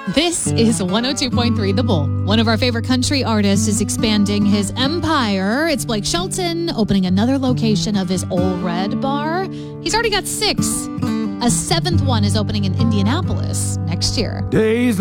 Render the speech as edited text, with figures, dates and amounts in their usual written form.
This is 102.3 The Bull. One of our favorite country artists is expanding his empire. It's Blake Shelton opening another location of his Ole Red bar. He's already got 6. A 7th one is opening in Indianapolis next year. Days